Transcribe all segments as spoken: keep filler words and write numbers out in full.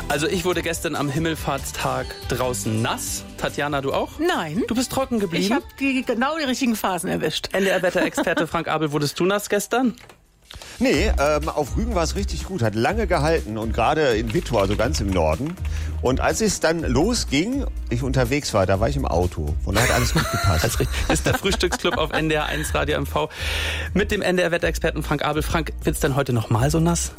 Also ich wurde gestern am Himmelfahrtstag draußen nass. Tatjana, du auch? Nein. Du bist trocken geblieben? Ich habe die, genau die richtigen Phasen erwischt. N D R-Wetterexperte Frank Abel, wurdest du nass gestern? Nee, ähm, auf Rügen war es richtig gut, hat lange gehalten und gerade in Wittor, also ganz im Norden. Und als es dann losging, ich unterwegs war, da war ich im Auto. Von daher hat alles gut gepasst. Das ist der Frühstücksclub auf N D R eins Radio M V mit dem N D R-Wetterexperten Frank Abel. Frank, wird's denn heute noch mal so nass?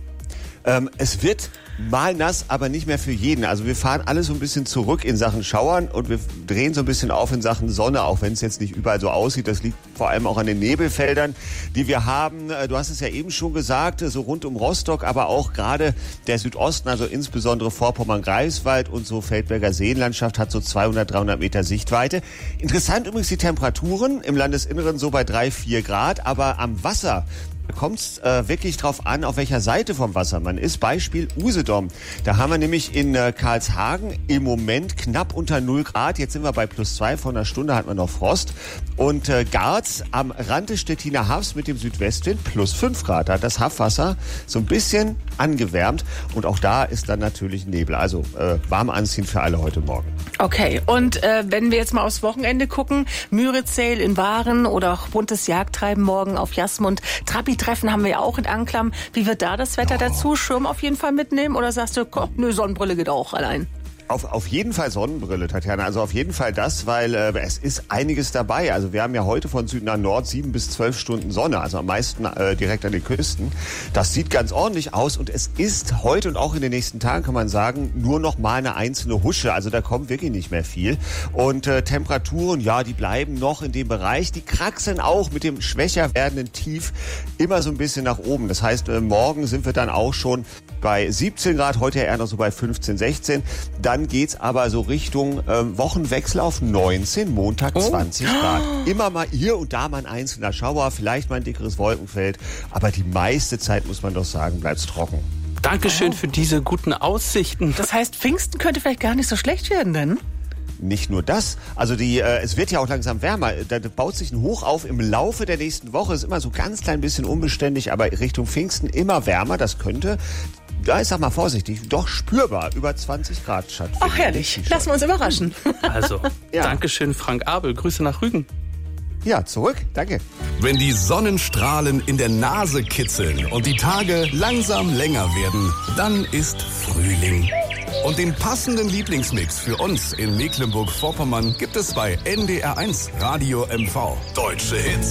Ähm, es wird mal nass, aber nicht mehr für jeden. Also wir fahren alle so ein bisschen zurück in Sachen Schauern und wir drehen so ein bisschen auf in Sachen Sonne, auch wenn es jetzt nicht überall so aussieht. Das liegt vor allem auch an den Nebelfeldern, die wir haben. Du hast es ja eben schon gesagt, so rund um Rostock, aber auch gerade der Südosten, also insbesondere Vorpommern-Greifswald und so Feldberger Seenlandschaft hat so zweihundert, dreihundert Meter Sichtweite. Interessant übrigens die Temperaturen im Landesinneren so bei drei, vier Grad, aber am Wasser kommt es äh, wirklich drauf an, auf welcher Seite vom Wasser man ist. Beispiel Usedom. Da haben wir nämlich in äh, Karlshagen im Moment knapp unter null Grad. Jetzt sind wir bei plus zwei. Vor einer Stunde hatten wir noch Frost. Und äh, Garz am Rand des Stettiner Hafs mit dem Südwestwind plus fünf Grad. Da hat das Haffwasser so ein bisschen angewärmt. Und auch da ist dann natürlich Nebel. Also äh, warm anziehen für alle heute Morgen. Okay, und äh, wenn wir jetzt mal aufs Wochenende gucken, Müritzell in Waren oder auch buntes Jagdtreiben morgen auf Jasmund. Trabi-Treffen haben wir ja auch in Anklam. Wie wird da das Wetter oh. dazu? Schirm auf jeden Fall mitnehmen oder sagst du, komm, nö, Sonnenbrille geht auch allein? Auf, auf jeden Fall Sonnenbrille, Tatjana. Also auf jeden Fall das, weil äh, es ist einiges dabei. Also wir haben ja heute von Süden nach Nord sieben bis zwölf Stunden Sonne, also am meisten äh, direkt an den Küsten. Das sieht ganz ordentlich aus und es ist heute und auch in den nächsten Tagen, kann man sagen, nur noch mal eine einzelne Husche. Also da kommt wirklich nicht mehr viel. Und äh, Temperaturen, ja, die bleiben noch in dem Bereich. Die kraxeln auch mit dem schwächer werdenden Tief immer so ein bisschen nach oben. Das heißt, äh, morgen sind wir dann auch schon bei siebzehn Grad, heute eher noch so bei fünfzehn, sechzehn. Dann geht's aber so Richtung äh, Wochenwechsel auf neunzehn, Montag zwanzig oh. Grad. Immer mal hier und da mal ein einzelner Schauer, vielleicht mal ein dickeres Wolkenfeld. Aber die meiste Zeit, muss man doch sagen, bleibt's trocken. Dankeschön oh. für diese guten Aussichten. Das heißt, Pfingsten könnte vielleicht gar nicht so schlecht werden, denn? Nicht nur das, also die, äh, es wird ja auch langsam wärmer. Da baut sich ein Hoch auf im Laufe der nächsten Woche. Ist immer so ganz klein bisschen unbeständig, aber Richtung Pfingsten immer wärmer. Das könnte, ja, ich sag mal vorsichtig, doch spürbar über zwanzig Grad stattfinden. Ach herrlich, lassen wir uns überraschen. Also, ja. Dankeschön Frank Abel, Grüße nach Rügen. Ja, zurück, danke. Wenn die Sonnenstrahlen in der Nase kitzeln und die Tage langsam länger werden, dann ist Frühling. Und den passenden Lieblingsmix für uns in Mecklenburg-Vorpommern gibt es bei N D R eins Radio M V. Deutsche Hits.